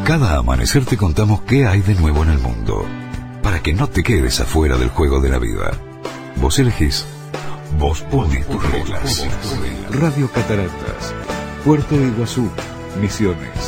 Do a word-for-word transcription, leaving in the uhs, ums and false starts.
Cada amanecer te contamos qué hay de nuevo en el mundo, para que no te quedes afuera del juego de la vida. Vos elegís, vos pones tus reglas. Radio Cataratas, Puerto de Iguazú, Misiones.